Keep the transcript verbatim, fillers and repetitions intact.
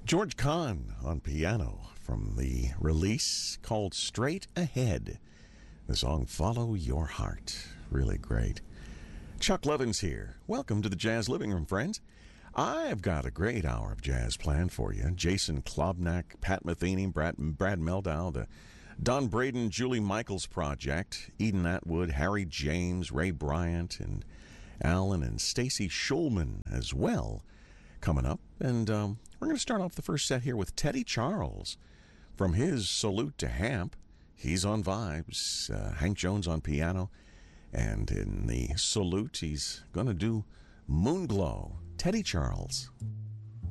George Kahn on piano from the release called Straight Ahead. The song Follow Your Heart. Really great. Chuck Levins here. Welcome to the Jazz Living Room, friends. I've got a great hour of jazz planned for you. Jason Klobnak, Pat Metheny, Brad, Brad Meldau, the Don Braden, Julie Michaels Project, Eden Atwood, Harry James, Ray Bryant, and Alan and Stacy Schulman as well coming up. And um, we're going to start off the first set here with Teddy Charles from his Salute to Hamp. He's on vibes. Uh, Hank Jones on piano. And in the Salute, he's going to do Moonglow. Teddy Charles.